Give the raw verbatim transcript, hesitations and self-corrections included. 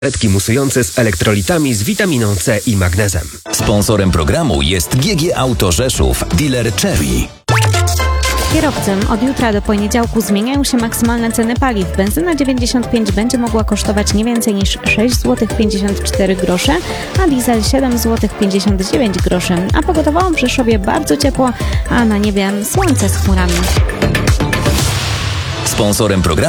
tabletki musujące z elektrolitami z witaminą C i magnezem. Sponsorem programu jest G G Auto Rzeszów, dealer Cherry. Kierowcom od jutra do poniedziałku zmieniają się maksymalne ceny paliw. Benzyna dziewięćdziesiąt pięć będzie mogła kosztować nie więcej niż sześć złotych pięćdziesiąt cztery grosze, a diesel siedem złotych pięćdziesiąt dziewięć groszy. A pogotowało w Rzeszowie bardzo ciepło, a na niebie słońce z chmurami. Sponsorem programu